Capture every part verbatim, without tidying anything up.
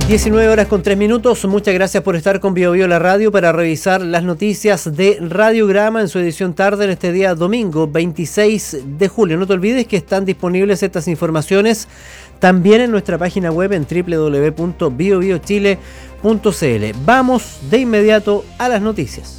diecinueve horas con tres minutos. Muchas gracias por estar con Bio Bio la radio para revisar las noticias de Radiograma en su edición tarde en este día domingo veintiséis de julio. No te olvides que están disponibles estas informaciones también en nuestra página web en doble u doble u doble u punto bio bio chile punto c l. Vamos de inmediato a las noticias.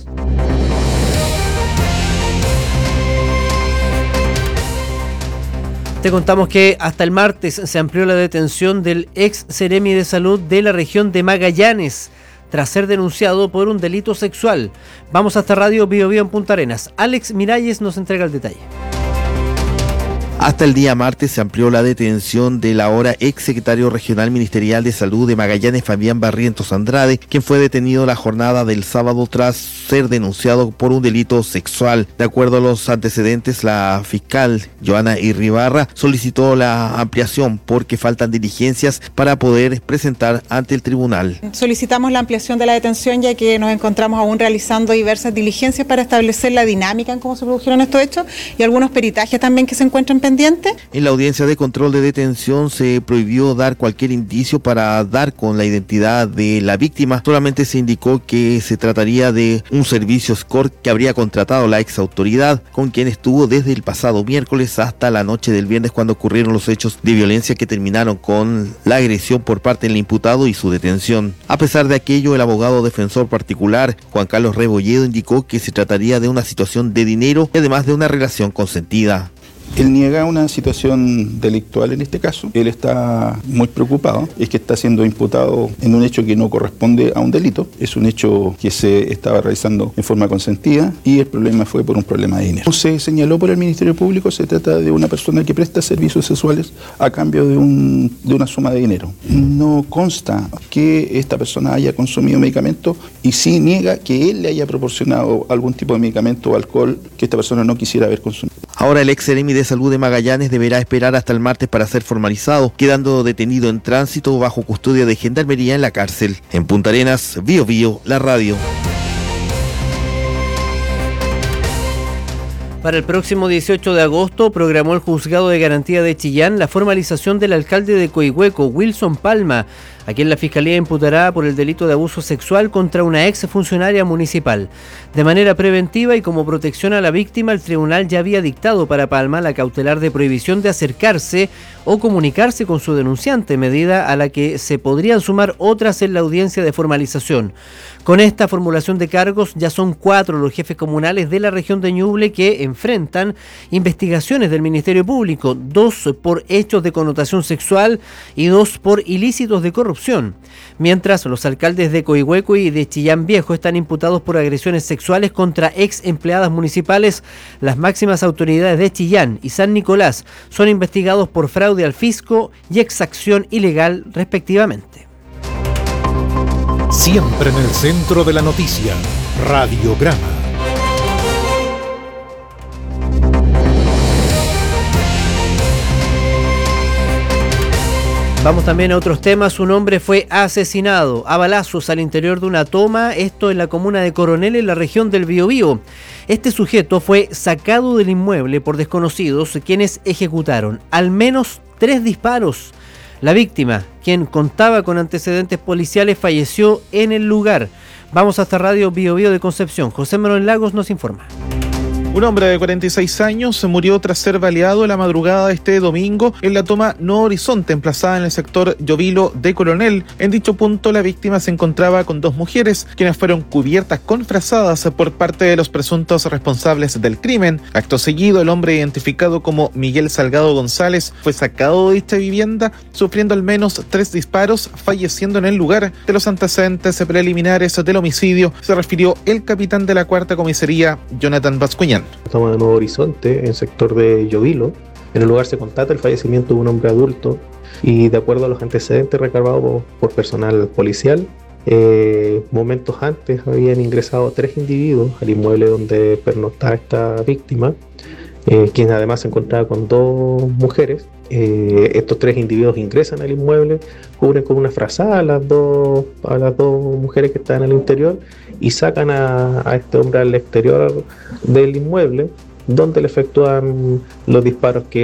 Te contamos que hasta el martes se amplió la detención del ex Seremi de Salud de la región de Magallanes tras ser denunciado por un delito sexual. Vamos hasta Radio Bio Bio en Punta Arenas. Alex Miralles nos entrega el detalle. Hasta el día martes se amplió la detención del ahora ex secretario regional ministerial de Salud de Magallanes, Fabián Barrientos Andrade, quien fue detenido la jornada del sábado tras ser denunciado por un delito sexual. De acuerdo a los antecedentes, la fiscal Joana Irribarra solicitó la ampliación porque faltan diligencias para poder presentar ante el tribunal. Solicitamos la ampliación de la detención ya que nos encontramos aún realizando diversas diligencias para establecer la dinámica en cómo se produjeron estos hechos y algunos peritajes también que se encuentran pendientes. En la audiencia de control de detención se prohibió dar cualquier indicio para dar con la identidad de la víctima. Solamente se indicó que se trataría de un servicio escort que habría contratado la ex autoridad, con quien estuvo desde el pasado miércoles hasta la noche del viernes cuando ocurrieron los hechos de violencia que terminaron con la agresión por parte del imputado y su detención. A pesar de aquello, el abogado defensor particular, Juan Carlos Rebolledo, indicó que se trataría de una situación de dinero y además de una relación consentida. Él niega una situación delictual en este caso. Él está muy preocupado. Es que está siendo imputado en un hecho que no corresponde a un delito. Es un hecho que se estaba realizando en forma consentida y el problema fue por un problema de dinero. Como se señaló por el Ministerio Público, se trata de una persona que presta servicios sexuales a cambio de, un, de una suma de dinero. No consta que esta persona haya consumido medicamento y sí niega que él le haya proporcionado algún tipo de medicamento o alcohol que esta persona no quisiera haber consumido. Ahora el ex Seremi de Salud de Magallanes deberá esperar hasta el martes para ser formalizado, quedando detenido en tránsito bajo custodia de Gendarmería en la cárcel. En Punta Arenas, Bio Bio, la radio. Para el próximo dieciocho de agosto programó el Juzgado de Garantía de Chillán la formalización del alcalde de Coihueco, Wilson Palma, a quien la Fiscalía imputará por el delito de abuso sexual contra una ex funcionaria municipal. De manera preventiva y como protección a la víctima, el tribunal ya había dictado para Palma la cautelar de prohibición de acercarse o comunicarse con su denunciante, medida a la que se podrían sumar otras en la audiencia de formalización. Con esta formulación de cargos ya son cuatro los jefes comunales de la región de Ñuble que enfrentan investigaciones del Ministerio Público, dos por hechos de connotación sexual y dos por ilícitos de corrupción. Mientras los alcaldes de Coihueco y de Chillán Viejo están imputados por agresiones sexuales contra ex empleadas municipales, las máximas autoridades de Chillán y San Nicolás son investigados por fraude al fisco y exacción ilegal respectivamente. Siempre en el centro de la noticia, Radiograma. Vamos también a otros temas. Un hombre fue asesinado a balazos al interior de una toma, esto en la comuna de Coronel, en la región del Biobío. Este sujeto fue sacado del inmueble por desconocidos, quienes ejecutaron al menos tres disparos. La víctima, quien contaba con antecedentes policiales, falleció en el lugar. Vamos hasta Radio Biobío de Concepción. José Manuel Lagos nos informa. Un hombre de cuarenta y seis años se murió tras ser baleado la madrugada de este domingo en la toma No Horizonte, emplazada en el sector Llovilo de Coronel. En dicho punto, la víctima se encontraba con dos mujeres, quienes fueron cubiertas con frazadas por parte de los presuntos responsables del crimen. Acto seguido, el hombre identificado como Miguel Salgado González fue sacado de dicha vivienda, sufriendo al menos tres disparos, falleciendo en el lugar. De los antecedentes preliminares del homicidio se refirió el capitán de la cuarta comisaría, Jonathan Bascuñán. Toma de Nuevo Horizonte, en el sector de Llovilo. En el lugar se constata el fallecimiento de un hombre adulto y de acuerdo a los antecedentes recabados por, por personal policial, eh, momentos antes habían ingresado tres individuos al inmueble donde pernoctaba esta víctima, eh, quien además se encontraba con dos mujeres. Eh, estos tres individuos ingresan al inmueble, cubren con una frazada a las dos, a las dos mujeres que están al interior y sacan a, a este hombre al exterior del inmueble, donde le efectúan los disparos que